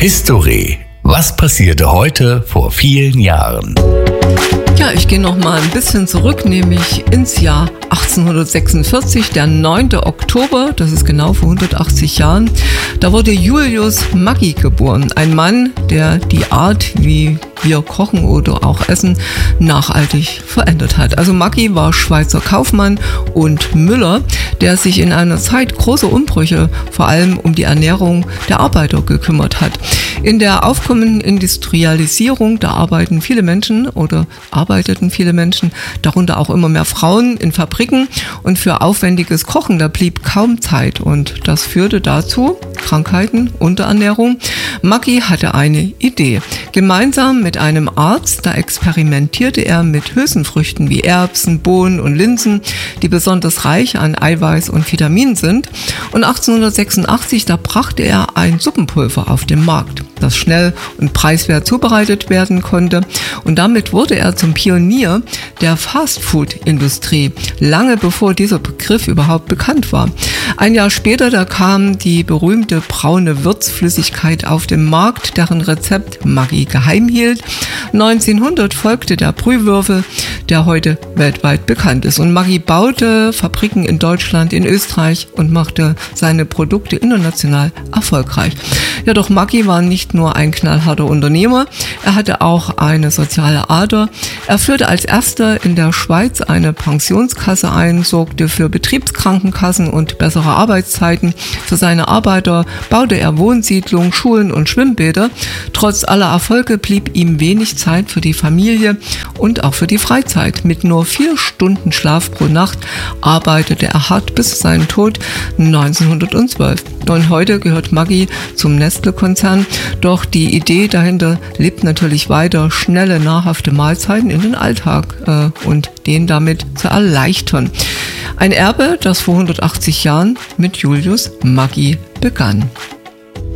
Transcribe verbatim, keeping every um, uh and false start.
History. Was passierte heute vor vielen Jahren? Ja, ich gehe noch mal ein bisschen zurück, nämlich ins Jahr achtzehnhundertsechsundvierzig, der neunte Oktober, das ist genau vor hundertachtzig Jahren. Da wurde Julius Maggi geboren, ein Mann, der die Art, wie wir kochen oder auch essen, nachhaltig verändert hat. Also Maggi war Schweizer Kaufmann und Müller, der sich in einer Zeit großer Umbrüche vor allem um die Ernährung der Arbeiter gekümmert hat. In der aufkommenden Industrialisierung, da arbeiten viele Menschen oder arbeiteten viele Menschen, darunter auch immer mehr Frauen in Fabriken, und für aufwendiges Kochen, da blieb kaum Zeit, und das führte dazu Krankheiten, Unterernährung. Maggi hatte eine Idee. Gemeinsam mit einem Arzt, da experimentierte er mit Hülsenfrüchten wie Erbsen, Bohnen und Linsen, die besonders reich an Eiweiß und Vitaminen sind. Und achtzehnhundertsechsundachtzig, da brachte er ein Suppenpulver auf den Markt, das schnell und preiswert zubereitet werden konnte. Und damit wurde er zum Pionier der Fastfood-Industrie, lange bevor dieser Begriff überhaupt bekannt war. Ein Jahr später, da kam die berühmte braune Würzflüssigkeit auf den Markt, deren Rezept Maggi geheim hielt. neunzehnhundert folgte der Brühwürfel, der heute weltweit bekannt ist. Und Maggi baute Fabriken in Deutschland, in Österreich und machte seine Produkte international erfolgreich. Ja, doch Maggi war nicht nur ein knallharter Unternehmer, er hatte auch eine soziale Ader. Er führte als erster in der Schweiz eine Pensionskasse ein, sorgte für Betriebskrankenkassen und bessere Arbeitszeiten. Für seine Arbeiter baute er Wohnsiedlungen, Schulen und Schwimmbäder. Trotz aller Erfolge blieb ihm wenig Zeit für die Familie und auch für die Freizeit. Mit nur vier Stunden Schlaf pro Nacht arbeitete er hart bis zu seinem Tod neunzehnhundertzwölf. Und heute gehört Maggi zum Nestle-Konzern. Doch die Idee dahinter lebt natürlich weiter, schnelle, nahrhafte Mahlzeiten in den Alltag äh, und den damit zu erleichtern. Ein Erbe, das vor hundertachtzig Jahren mit Julius Maggi begann.